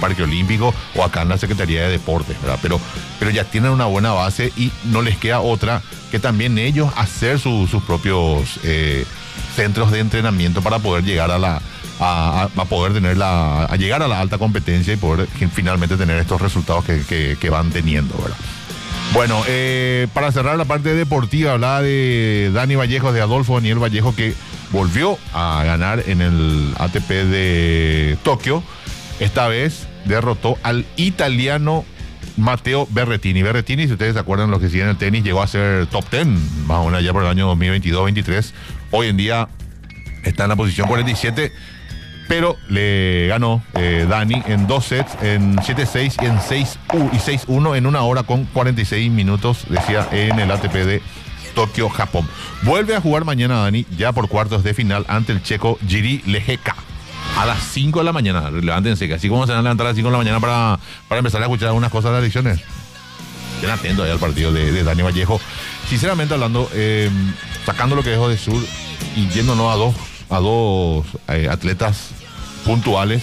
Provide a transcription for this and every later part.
Parque Olímpico o acá en la Secretaría de Deportes, ¿verdad? Pero ya tienen una buena base y no les queda otra que también ellos hacer sus propios centros de entrenamiento para poder llegar a llegar a la alta competencia y poder finalmente tener estos resultados que van teniendo, ¿verdad? Bueno, para cerrar la parte deportiva, hablaba de Dani Vallejo, de Adolfo Daniel Vallejo, que volvió a ganar en el ATP de Tokio. Esta vez derrotó al italiano Matteo Berrettini. Berrettini, si ustedes se acuerdan, los que siguen el tenis, llegó a ser top 10, más o menos allá por el año 2022-23. Hoy en día está en la posición 47, pero le ganó Dani en 2 sets, en 7-6 y en 6-1 en 1 hora con 46 minutos, decía, en el ATP de Tokio, Japón. Vuelve a jugar mañana Dani, ya por cuartos de final, ante el checo Jiří Lehecka. A las 5 de la mañana, levántense, que así como se van a levantar a las 5 de la mañana para empezar a escuchar algunas cosas de las elecciones. Estén atentos ahí al partido de Dani Vallejo. Sinceramente hablando, sacando lo que dejó de Sur y yéndonos a dos atletas puntuales,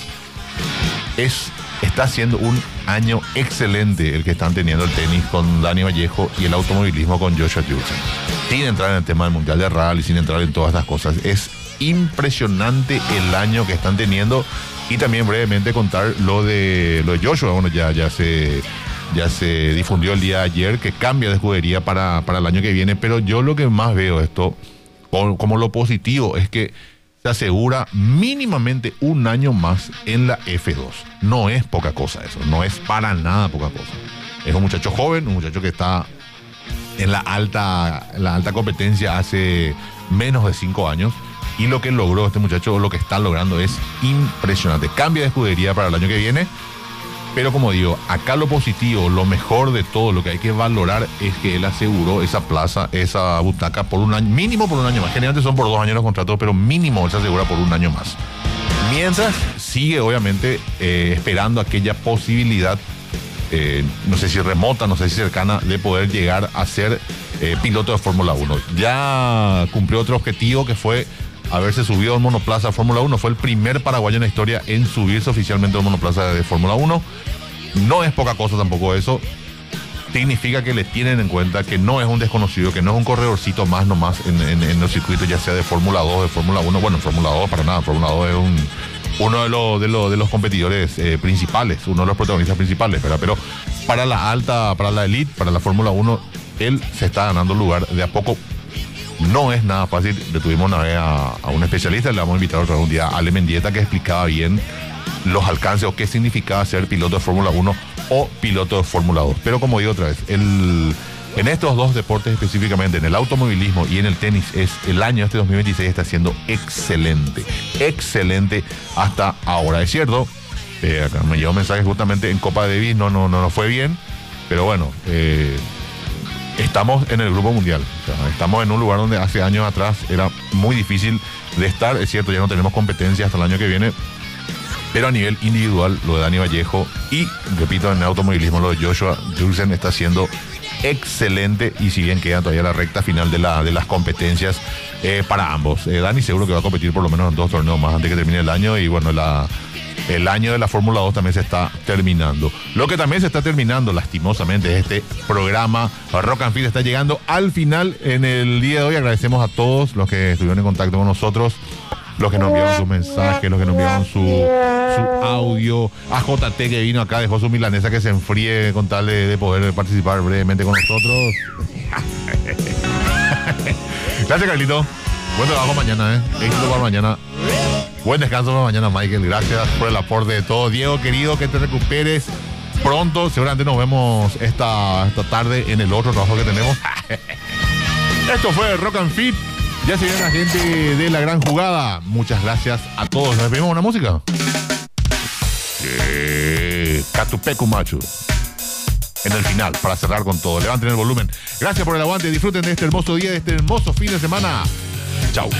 está siendo un año excelente el que están teniendo el tenis con Dani Vallejo y el automovilismo con Joshua Julesen. Sin entrar en el tema del Mundial de Rally, sin entrar en todas estas cosas. Es impresionante el año que están teniendo. Y también brevemente contar lo de Joshua. Bueno, ya se difundió el día de ayer que cambia de escudería para el año que viene, pero yo lo que más veo esto como lo positivo es que se asegura mínimamente un año más en la F2. No es poca cosa eso, no es para nada poca cosa. Es un muchacho joven, un muchacho que está en la alta competencia hace menos de 5 años, y lo que logró este muchacho, lo que está logrando, es impresionante. Cambia de escudería para el año que viene. Pero como digo, acá lo positivo, lo mejor de todo, lo que hay que valorar es que él aseguró esa plaza, esa butaca por un año, mínimo por un año más. Generalmente son por 2 años los contratos, pero mínimo él se asegura por un año más. Mientras sigue obviamente esperando aquella posibilidad, no sé si remota, no sé si cercana, de poder llegar a ser piloto de Fórmula 1. Ya cumplió otro objetivo, que fue haberse subido al monoplaza de Fórmula 1. Fue el primer paraguayo en la historia en subirse oficialmente al monoplaza de Fórmula 1. No es poca cosa tampoco eso. Significa que le tienen en cuenta, que no es un desconocido, que no es un corredorcito más nomás en los circuitos, ya sea de Fórmula 2, de Fórmula 1. Bueno, en Fórmula 2 para nada. Fórmula 2 es uno de los competidores principales, uno de los protagonistas principales, ¿verdad? Pero para la elite, para la Fórmula 1, él se está ganando lugar de a poco. No es nada fácil. Le tuvimos una vez a un especialista, le vamos a invitar otra vez un día, a Ale Mendieta, que explicaba bien los alcances o qué significaba ser piloto de Fórmula 1 o piloto de Fórmula 2. Pero como digo otra vez, en estos dos deportes específicamente, en el automovilismo y en el tenis, el año 2026 está siendo excelente. Excelente hasta ahora. Es cierto, acá me llegó un mensaje justamente en Copa Davis, no fue bien, pero bueno, estamos en el grupo mundial. O sea, estamos en un lugar donde hace años atrás era muy difícil de estar. Es cierto, ya no tenemos competencia hasta el año que viene, pero a nivel individual, lo de Dani Vallejo y, repito, en el automovilismo, lo de Joshua Julesen está siendo excelente. Y si bien queda todavía la recta final de las competencias para ambos, Dani seguro que va a competir por lo menos en 2 torneos más antes que termine el año. Y bueno, el año de la Fórmula 2 también se está terminando. Lo que también se está terminando, lastimosamente, es este programa. Rock and Fit está llegando al final en el día de hoy. Agradecemos a todos los que estuvieron en contacto con nosotros, los que nos enviaron sus mensajes, los que nos enviaron su audio. A JT, que vino acá, dejó su milanesa que se enfríe con tal de poder participar brevemente con nosotros. Gracias, Carlito. Buen trabajo mañana, éxito para mañana. Buen descanso para mañana, Michael. Gracias por el aporte de todo. Diego, querido, que te recuperes pronto. Seguramente nos vemos esta tarde en el otro trabajo que tenemos. Esto fue Rock and Fit. Ya se viene la gente de La Gran Jugada. Muchas gracias a todos. ¿Nos vemos una música? Catupecu Machu. En el final, para cerrar con todo. Levanten el volumen. Gracias por el aguante. Disfruten de este hermoso día, de este hermoso fin de semana. Chau.